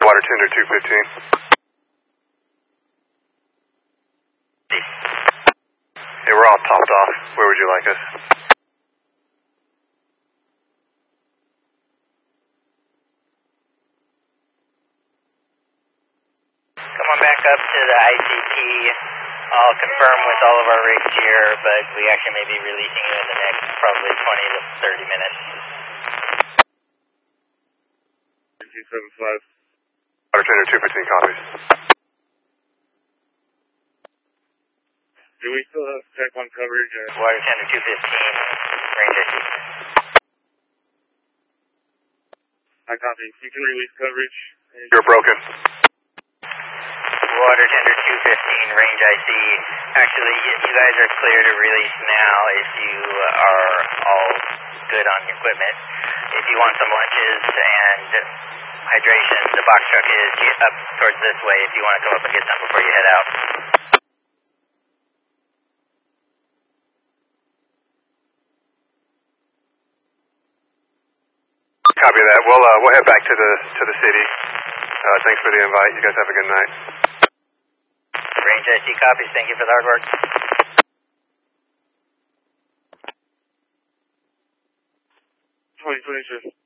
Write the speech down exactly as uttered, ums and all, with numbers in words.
Water tender two fifteen. Hey, we're all topped off. Where would you like us? Come on back up to the I C P. I'll confirm with all of our rigs here, but we actually may be releasing you in the next probably twenty to thirty minutes. two seven five. Water tender two fifteen copies. Do we still have Tech one coverage? Or? Water tender two fifteen, range I C. I copy. You can release coverage. You're broken. Water tender two fifteen, range I C. Actually, you guys are clear to release now if you are all good on your equipment. If you want some lunches and hydration, the box truck is up towards this way if you want to come up and get some before you head out. Copy that. We'll uh, we'll head back to the to the city. Uh, thanks for the invite. You guys have a good night. Range I C copies. Thank you for the hard work. twenty twenty-two.